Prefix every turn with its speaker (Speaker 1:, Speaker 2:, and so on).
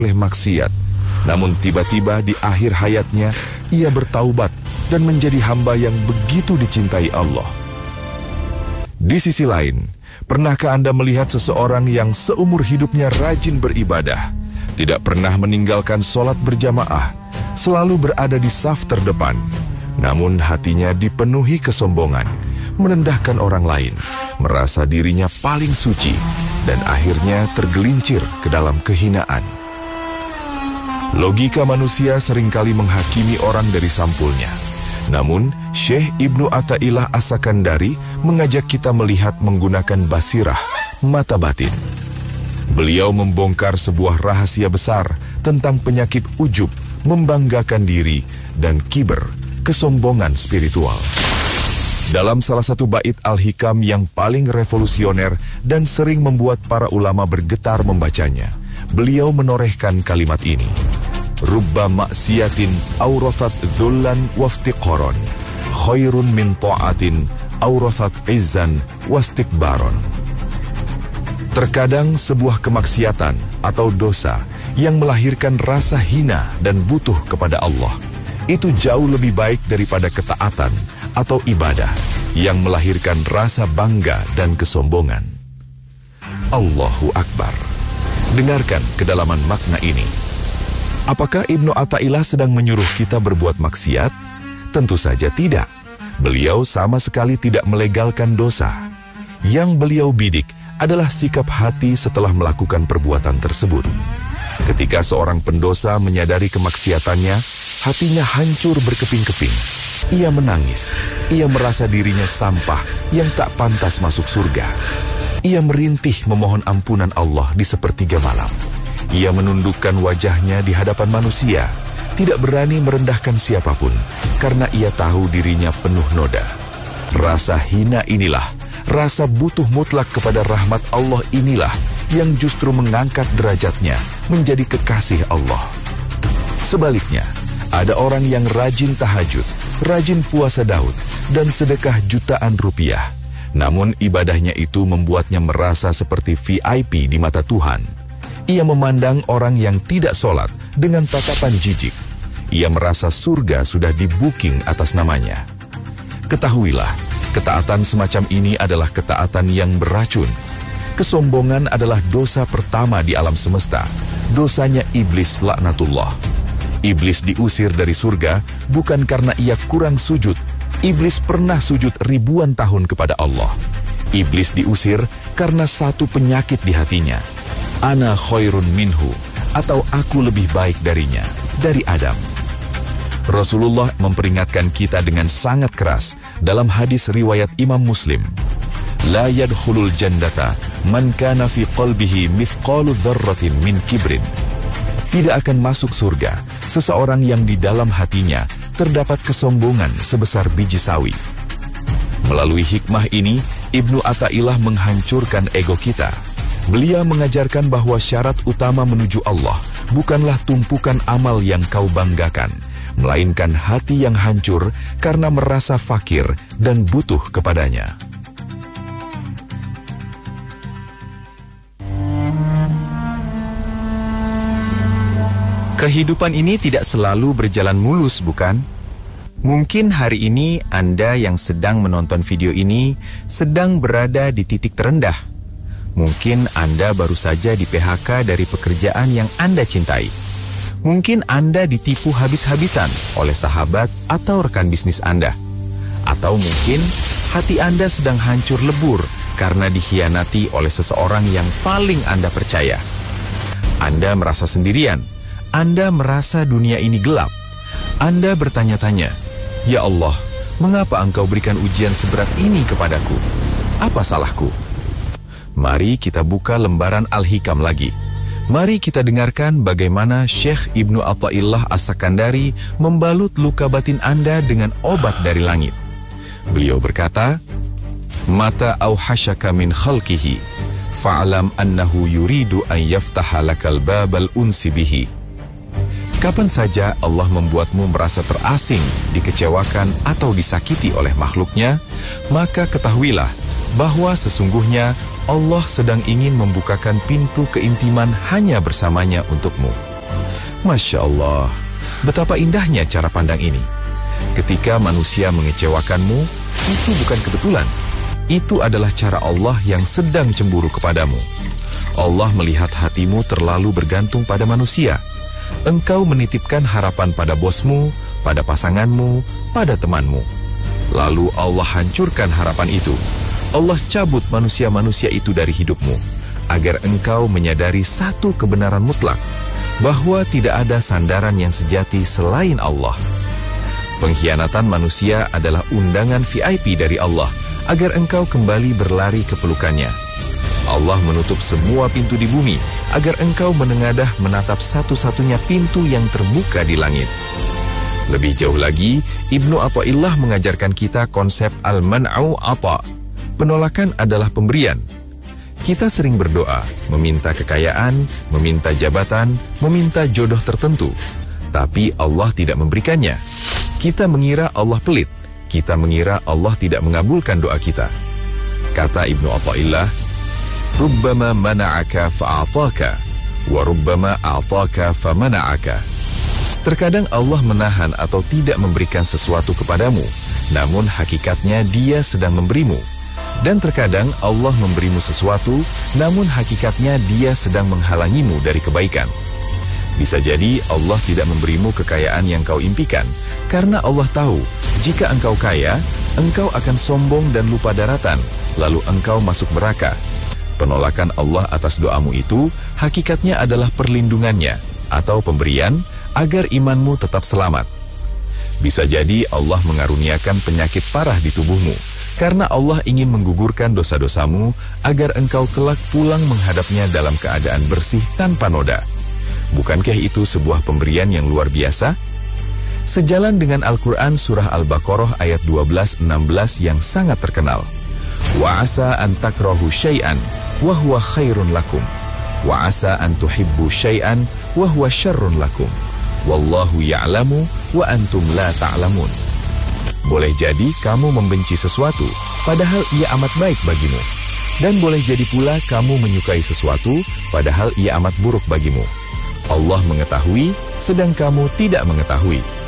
Speaker 1: oleh maksiat. Namun tiba-tiba di akhir hayatnya, ia bertaubat dan menjadi hamba yang begitu dicintai Allah. Di sisi lain, pernahkah Anda melihat seseorang yang seumur hidupnya rajin beribadah, tidak pernah meninggalkan sholat berjamaah, selalu berada di saf terdepan, namun hatinya dipenuhi kesombongan, merendahkan orang lain, merasa dirinya paling suci, dan akhirnya tergelincir ke dalam kehinaan? Logika manusia seringkali menghakimi orang dari sampulnya. Namun, Syekh Ibnu Athaillah As-Sakandari mengajak kita melihat menggunakan basirah, mata batin. Beliau membongkar sebuah rahasia besar tentang penyakit ujub, membanggakan diri, dan kiber, kesombongan spiritual. Dalam salah satu bait Al-Hikam yang paling revolusioner dan sering membuat para ulama bergetar membacanya, beliau menorehkan kalimat ini: Rubba maksiatin awrathat dhullan waftiqaron, khairun min ta'atin awrathat izzan wastikbaron. Terkadang sebuah kemaksiatan atau dosa yang melahirkan rasa hina dan butuh kepada Allah, itu jauh lebih baik daripada ketaatan atau ibadah yang melahirkan rasa bangga dan kesombongan. Allahu Akbar. Dengarkan kedalaman makna ini. Apakah Ibnu Athaillah sedang menyuruh kita berbuat maksiat? Tentu saja tidak. Beliau sama sekali tidak melegalkan dosa. Yang beliau bidik adalah sikap hati setelah melakukan perbuatan tersebut. Ketika seorang pendosa menyadari kemaksiatannya, hatinya hancur berkeping-keping. Ia menangis. Ia merasa dirinya sampah yang tak pantas masuk surga. Ia merintih memohon ampunan Allah di sepertiga malam. Ia menundukkan wajahnya di hadapan manusia, tidak berani merendahkan siapapun, karena ia tahu dirinya penuh noda. Rasa hina inilah, rasa butuh mutlak kepada rahmat Allah inilah, yang justru mengangkat derajatnya menjadi kekasih Allah. Sebaliknya, ada orang yang rajin tahajud, rajin puasa Daud, dan sedekah jutaan rupiah. Namun ibadahnya itu membuatnya merasa seperti VIP di mata Tuhan. Ia memandang orang yang tidak sholat dengan tatapan jijik. Ia merasa surga sudah di-booking atas namanya. Ketahuilah, ketaatan semacam ini adalah ketaatan yang beracun. Kesombongan adalah dosa pertama di alam semesta. Dosanya iblis laknatullah. Iblis diusir dari surga bukan karena ia kurang sujud. Iblis pernah sujud ribuan tahun kepada Allah. Iblis diusir karena satu penyakit di hatinya. Ana khairun minhu, atau aku lebih baik darinya, dari Adam. Rasulullah memperingatkan kita dengan sangat keras dalam hadis riwayat Imam Muslim. La yadkhulul jannata man kana fi qalbihi mithqalu dzarratin min kibrin. Tidak akan masuk surga seseorang yang di dalam hatinya terdapat kesombongan sebesar biji sawi. Melalui hikmah ini, Ibnu Athaillah menghancurkan ego kita. Beliau mengajarkan bahwa syarat utama menuju Allah bukanlah tumpukan amal yang kau banggakan, melainkan hati yang hancur karena merasa fakir dan butuh kepadanya.
Speaker 2: Kehidupan ini tidak selalu berjalan mulus, bukan? Mungkin hari ini Anda yang sedang menonton video ini sedang berada di titik terendah. Mungkin Anda baru saja di PHK dari pekerjaan yang Anda cintai. Mungkin Anda ditipu habis-habisan oleh sahabat atau rekan bisnis Anda. Atau mungkin hati Anda sedang hancur lebur karena dikhianati oleh seseorang yang paling Anda percaya. Anda merasa sendirian. Anda merasa dunia ini gelap. Anda bertanya-tanya, "Ya Allah, mengapa Engkau berikan ujian seberat ini kepadaku? Apa salahku?" Mari kita buka lembaran Al-Hikam lagi. Mari kita dengarkan bagaimana Syekh Ibnu Athaillah As-Sakandari membalut luka batin Anda dengan obat dari langit. Beliau berkata, "Mata auhashaka min khalqihi, fa'alam annahu yuridu an yaftaha lakal babal unsi bihi." Kapan saja Allah membuatmu merasa terasing, dikecewakan, atau disakiti oleh makhluknya, maka ketahuilah bahwa sesungguhnya Allah sedang ingin membukakan pintu keintiman hanya bersamanya untukmu. Masya Allah, betapa indahnya cara pandang ini. Ketika manusia mengecewakanmu, itu bukan kebetulan. Itu adalah cara Allah yang sedang cemburu kepadamu. Allah melihat hatimu terlalu bergantung pada manusia. Engkau menitipkan harapan pada bosmu, pada pasanganmu, pada temanmu. Lalu Allah hancurkan harapan itu. Allah cabut manusia-manusia itu dari hidupmu, agar engkau menyadari satu kebenaran mutlak, bahwa tidak ada sandaran yang sejati selain Allah. Pengkhianatan manusia adalah undangan VIP dari Allah, agar engkau kembali berlari ke pelukannya. Allah menutup semua pintu di bumi, agar engkau menengadah menatap satu-satunya pintu yang terbuka di langit. Lebih jauh lagi, Ibnu Athaillah mengajarkan kita konsep al-man'u ata. Penolakan adalah pemberian. Kita sering berdoa, meminta kekayaan, meminta jabatan, meminta jodoh tertentu. Tapi Allah tidak memberikannya. Kita mengira Allah pelit. Kita mengira Allah tidak mengabulkan doa kita. Kata Ibnu Athaillah, Rubbama mana'aka fa'ataka, wa rubbama a'taka famana'aka. Terkadang Allah menahan atau tidak memberikan sesuatu kepadamu, namun hakikatnya Dia sedang memberimu. Dan terkadang Allah memberimu sesuatu, namun hakikatnya Dia sedang menghalangimu dari kebaikan. Bisa jadi Allah tidak memberimu kekayaan yang kau impikan, karena Allah tahu, jika engkau kaya, engkau akan sombong dan lupa daratan, lalu engkau masuk neraka. Penolakan Allah atas doamu itu, hakikatnya adalah perlindungannya, atau pemberian, agar imanmu tetap selamat. Bisa jadi Allah mengaruniakan penyakit parah di tubuhmu, karena Allah ingin menggugurkan dosa-dosamu, agar engkau kelak pulang menghadapnya dalam keadaan bersih tanpa noda. Bukankah itu sebuah pemberian yang luar biasa? Sejalan dengan Al-Quran surah Al-Baqarah ayat 12-16 yang sangat terkenal. Wa asa an takrahu syai'an wa huwa khairun lakum. Wa asa an tuhibbu syai'an wa huwa syarrun lakum. Wallahu ya'lamu wa antum la ta'lamun. Boleh jadi kamu membenci sesuatu, padahal ia amat baik bagimu. Dan boleh jadi pula kamu menyukai sesuatu, padahal ia amat buruk bagimu. Allah mengetahui, sedang kamu tidak mengetahui.